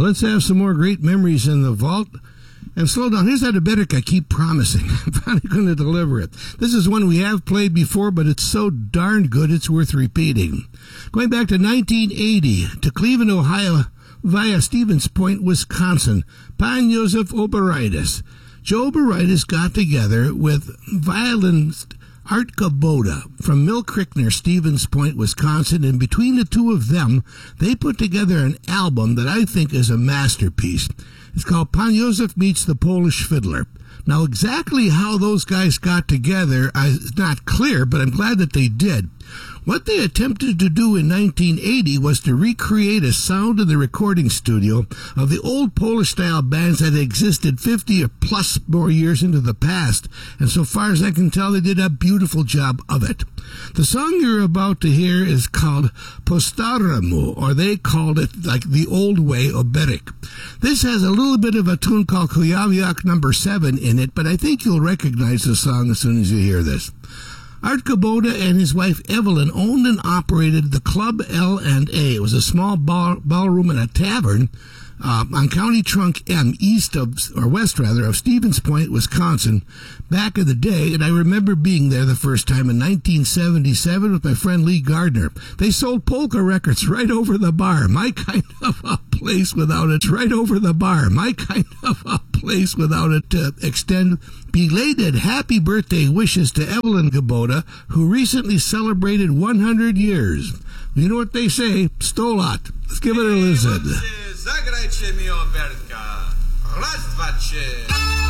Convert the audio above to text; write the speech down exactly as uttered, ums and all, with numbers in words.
Let's have some more great memories in the vault. And slow down. Here's that Iberic I keep promising. I'm finally going to deliver it. This is one we have played before, but it's so darn good it's worth repeating. Going back to nineteen eighty, to Cleveland, Ohio, via Stevens Point, Wisconsin, Pan Josef Oberaitis. Joe Oberaitis got together with violinist Art Kubota from Mill Creek near Stevens Point, Wisconsin, and between the two of them, they put together an album that I think is a masterpiece. It's called Pan Josef Meets the Polish Fiddler. Now, exactly how those guys got together is not clear, but I'm glad that they did. What they attempted to do in nineteen eighty was to recreate a sound in the recording studio of the old Polish-style bands that existed fifty or plus more years into the past, and so far as I can tell, they did a beautiful job of it. The song you're about to hear is called Po Staremu, or they called it, like the old way, Oberic. This has a little bit of a tune called Kujawiak number seven in it, but I think you'll recognize the song as soon as you hear this. Art Kubota and his wife Evelyn owned and operated the Club L and A. It was a small ball, ballroom and a tavern uh, on County Trunk M, east of, or west rather, of Stevens Point, Wisconsin, back in the day. And I remember being there the first time in nineteen seventy-seven with my friend Lee Gardner. They sold polka records right over the bar. My kind of a place without it. Right over the bar. My kind of a place without it to extend belated happy birthday wishes to Evelyn Kubota, who recently celebrated one hundred years. You know what they say? Stolat. Let's give it a listen. Zagrajcie mi Oberka. Raz, dwa, trzy.